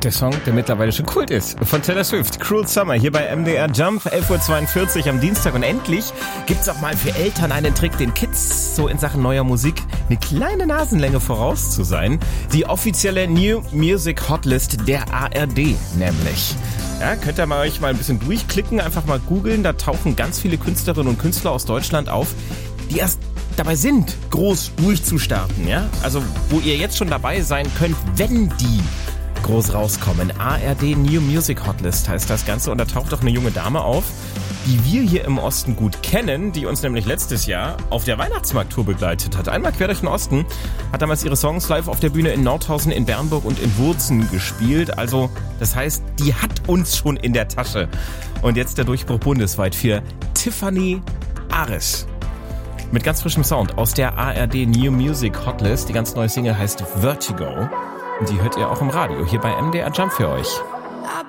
der Song, der mittlerweile schon Kult ist. Von Taylor Swift, Cruel Summer, hier bei MDR Jump, 11.42 Uhr am Dienstag. Und endlich gibt's auch mal für Eltern einen Trick, den Kids so in Sachen neuer Musik eine kleine Nasenlänge voraus zu sein. Die offizielle New Music Hotlist der ARD nämlich. Ja, könnt ihr euch mal ein bisschen durchklicken, einfach mal googeln. Da tauchen ganz viele Künstlerinnen und Künstler aus Deutschland auf, die erst dabei sind, groß durchzustarten. Ja? Also wo ihr jetzt schon dabei sein könnt, wenn die groß rauskommen. ARD New Music Hotlist heißt das Ganze. Und da taucht doch eine junge Dame auf, die wir hier im Osten gut kennen, die uns nämlich letztes Jahr auf der Weihnachtsmarkttour begleitet hat. Einmal quer durch den Osten, hat damals ihre Songs live auf der Bühne in Nordhausen, in Bernburg und in Wurzen gespielt. Also das heißt, die hat uns schon in der Tasche. Und jetzt der Durchbruch bundesweit für Tiffany Ares. Mit ganz frischem Sound aus der ARD New Music Hotlist. Die ganz neue Single heißt Vertigo. Und die hört ihr auch im Radio, hier bei MDR Jump für euch.